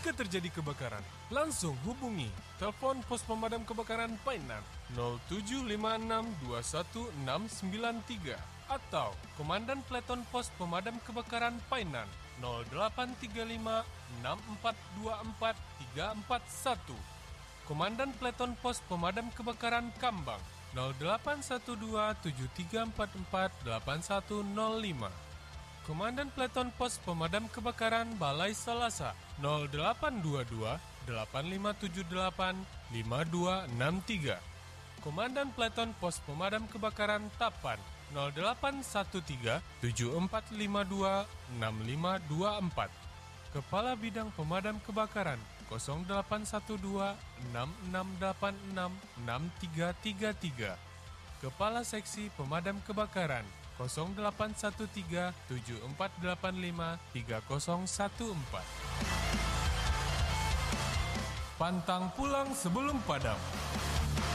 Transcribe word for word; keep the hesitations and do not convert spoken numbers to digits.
Jika terjadi kebakaran, langsung hubungi telepon pos pemadam kebakaran Painan nol tujuh lima enam dua satu enam sembilan tiga atau Komandan Peleton Pos Pemadam Kebakaran Painan nol delapan tiga lima enam empat dua empat tiga empat satu. Komandan Peleton Pos Pemadam Kebakaran Kambang nol delapan satu dua tujuh tiga empat empat delapan satu nol lima. Komandan Peleton Pos Pemadam Kebakaran Balai Salasa nol delapan dua dua delapan lima tujuh delapan lima dua enam tiga. Komandan Peleton Pos Pemadam Kebakaran Tapan nol delapan satu tiga tujuh empat lima dua enam lima dua empat. Kepala Bidang Pemadam Kebakaran nol delapan satu dua enam enam delapan enam enam tiga tiga tiga. Kepala Seksi Pemadam Kebakaran nol delapan satu tiga tujuh empat delapan lima tiga nol satu empat. Pantang pulang sebelum padam.